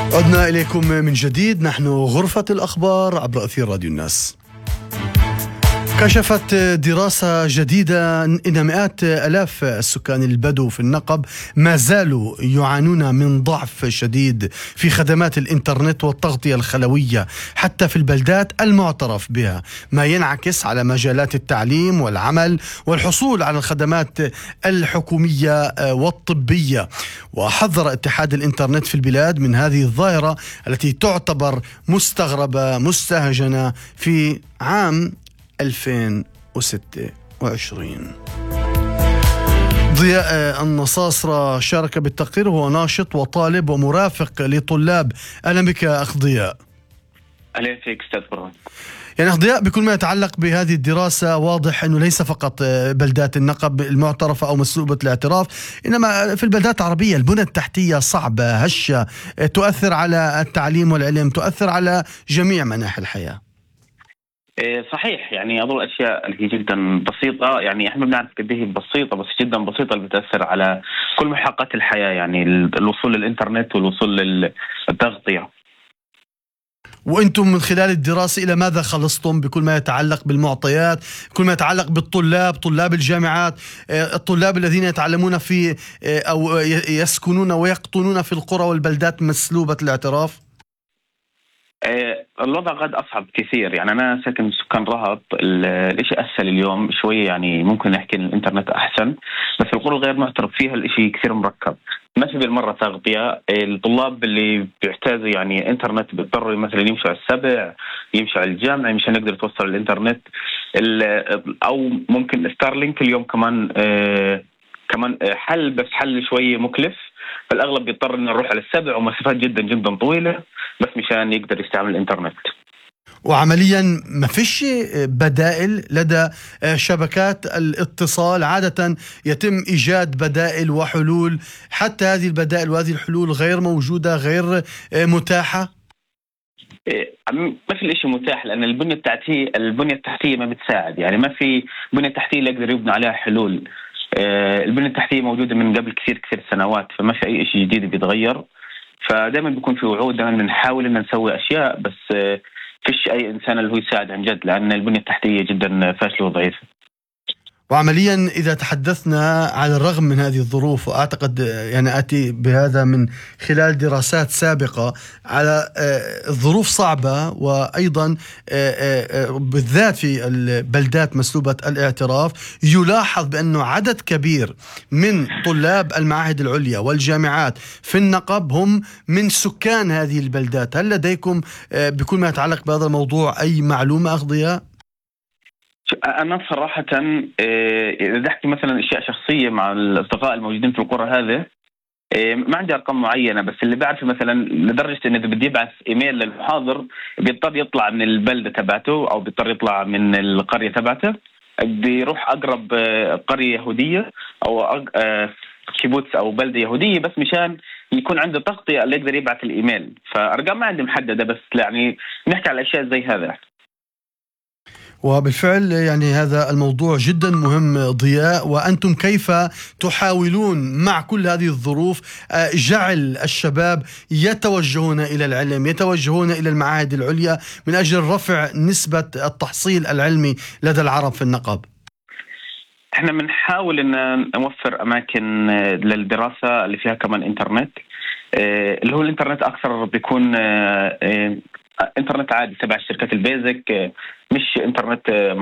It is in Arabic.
عدنا إليكم من جديد، نحن غرفة الأخبار عبر أثير راديو الناس. كشفت دراسة جديدة أن مئات آلاف السكان البدو في النقب ما زالوا يعانون من ضعف شديد في خدمات الإنترنت والتغطية الخلوية حتى في البلدات المعترف بها، ما ينعكس على مجالات التعليم والعمل والحصول على الخدمات الحكومية والطبية. وحذر اتحاد الإنترنت في البلاد من هذه الظاهرة التي تعتبر مستغربة مستهجنة في عام 2026. ضياء النصاصرة شارك بالتقرير، وهو ناشط وطالب ومرافق لطلاب. أهلا بك أخ ضياء. أهلا فيك أستاذ برهان. يعني أخ ضياء، بكل ما يتعلق بهذه الدراسة، واضح أنه ليس فقط بلدات النقب المعترفة أو مسلوبة الاعتراف، إنما في البلدات العربية البنى التحتية صعبة هشة، تؤثر على التعليم والعلم، تؤثر على جميع مناحي الحياة. صحيح، يعني هذول الاشياء اللي هي جدا بسيطه، يعني احنا بنعرف قد ايه بسيطه، بس جدا بسيطه اللي بتاثر على كل محطات الحياه، يعني الوصول للانترنت والوصول للتغطيه. وأنتم من خلال الدراسة إلى ماذا خلصتم بكل ما يتعلق بالمعطيات، كل ما يتعلق بالطلاب، طلاب الجامعات، الطلاب الذين يتعلمون في أو يسكنون ويقطنون في القرى والبلدات مسلوبة الاعتراف؟ الوضع قد أصعب كثير. يعني أنا ساكن سكان رهط، الإشي أسهل اليوم شوي، يعني ممكن نحكي إن الإنترنت أحسن، بس القرى الغير معترف فيها الإشي كثير مركب، ما في بالمرة تغطية. الطلاب اللي بيحتاجوا يعني إنترنت بيضطروا مثلا يمشوا على السبع، يمشوا على الجامعة مشان يقدر يتوصل الإنترنت، أو ممكن ستارلينك اليوم كمان حل، بس حل شوي مكلف، فالأغلب بيضطر إنه نروح على السبع ومسافات جدا جدا طويلة بس مشان يقدر يستعمل الإنترنت. وعمليا ما فيش بدائل لدى شبكات الاتصال؟ عادة يتم إيجاد بدائل وحلول، حتى هذه البدائل وهذه الحلول غير موجودة، غير متاحة. ما في الاشي متاح، لأن البنية التحتية ما بتساعد، يعني ما في بنية تحتية اللي يقدر يبنى عليها حلول. البنية التحتية موجودة من قبل كثير سنوات، فما في أي شيء جديد بيتغير، فدائما بيكون في وعود، دائما بنحاول إن نسوي أشياء، بس فيش أي إنسان اللي هو يساعد عن جد، لأن البنية التحتية جدا فاشلة وضعيفة. وعمليا إذا تحدثنا على الرغم من هذه الظروف، وأعتقد يعني أتي بهذا من خلال دراسات سابقة على الظروف صعبة، وأيضا بالذات في البلدات مسلوبة الاعتراف، يلاحظ بأنه عدد كبير من طلاب المعاهد العليا والجامعات في النقب هم من سكان هذه البلدات. هل لديكم بكل ما يتعلق بهذا الموضوع أي معلومة أخ ضياء؟ أنا صراحة إذا أحكي مثلا أشياء شخصية مع الأصدقاء الموجودين في القرى هذه، ما عندي أرقام معينة، بس اللي بعرف مثلا لدرجة إنه إذا بدي يبعث إيميل للمحاضر بيضطر يطلع من البلدة تبعته أو بيضطر يطلع من القرية تبعته، بيروح أقرب قرية يهودية أو كيبوتس أو بلدة يهودية، بس مشان يكون عنده تغطية اللي يقدر يبعث الإيميل. فأرقام ما عندي محددة، بس يعني نحكي على أشياء زي هذا. وبالفعل يعني هذا الموضوع جدا مهم ضياء. وأنتم كيف تحاولون مع كل هذه الظروف جعل الشباب يتوجهون إلى العلم، يتوجهون إلى المعاهد العليا من أجل رفع نسبة التحصيل العلمي لدى العرب في النقب؟ احنا بنحاول ان نوفر اماكن للدراسة اللي فيها كمان انترنت، اللي هو الانترنت اكثر بيكون انترنت عادي تبع الشركات البيزك، مش انترنت